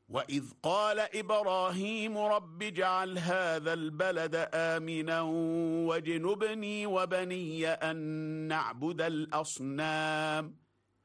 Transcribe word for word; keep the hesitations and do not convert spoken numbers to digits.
وإذ قال إبراهيم رب اجعل هذا البلد آمنا واجنبني وبني أن نعبد الأصنام